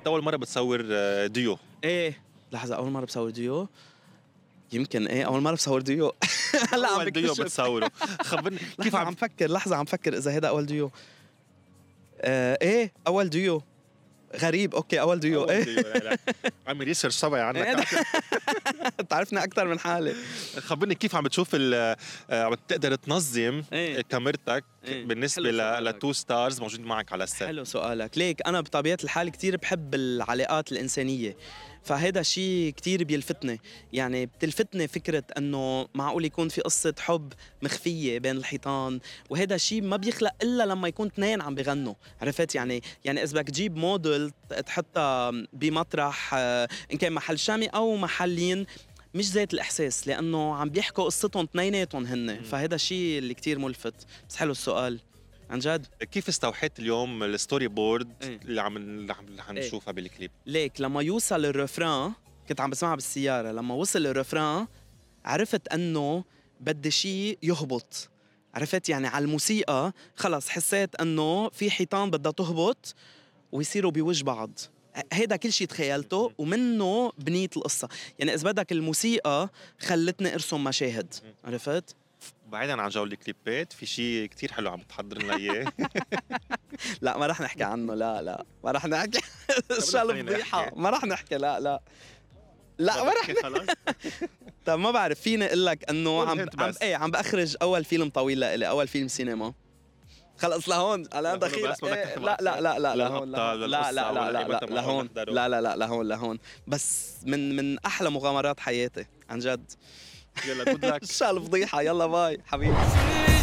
انت اول مره بتصور ديو؟ ايه لحظة، أول مرة بصور ديو؟ يمكن ايه أول مرة بصور ديو. هلا عم اول ديو بكتشف. بتصوره. خبرني كيف عم فكر، لحظة عم فكر إذا هيدا أول ديو. ايه أول ديو. غريب، اوكي اول ديو. أول ايه ديو. لا عم ريسيرش سبعي عنك. تعرفنا اكثر من حالي. خبرني كيف عم بتشوف عم تقدر تنظم كاميرتك بالنسبه لتو ستارز موجودين معك على السيت؟ حلو سؤالك. ليك انا بطبيعه الحال كتير بحب العلاقات الانسانيه، فهذا شيء كتير بيلفتني. يعني بتلفتني فكرة أنه معقول يكون في قصة حب مخفية بين الحيطان، وهذا شيء ما بيخلق إلا لما يكون اثنين عم بيغنوا. عرفت يعني إذا بدك تجيب موديل تحطها بمطرح إن كان محل شامي أو محلين، مش زيت الإحساس، لأنه عم بيحكوا قصتهم اثنيناتهم هن. فهذا الشيء اللي كتير ملفت. بس حلو السؤال عن جد. كيف استوحيت اليوم الستوري بورد اللي عم نشوفها بالكليب؟ ليك لما يوصل الرفران، كنت عم بسمعها بالسيارة، لما وصل الرفران عرفت أنه بدي شيء يهبط. عرفت يعني على الموسيقى خلص حسيت أنه في حيطان بدها تهبط ويصيروا بوجه بعض. هيدا كل شيء تخيلته ومنه بنيت القصة. يعني إذا بدك الموسيقى خلتني أرسم مشاهد. عرفت؟ بعيدا عن جو الكليبات، في شيء كتير حلو عم تحضر لنا اياه. لا ما رح نحكي عنه. لا ما رح نحكي. شو الفضيحة، ما رح نحكي. لا ما رح خلاص. طب ما بعرف، فيني اقول لك انه عم بأخرج اول فيلم طويل لإلي، اول فيلم سينما. خلص لهون انا دخيل. لا لهون بس من احلى مغامرات حياتي عن جد. يلا جود لك. شو الفضيحة. يلا باي حبيبي.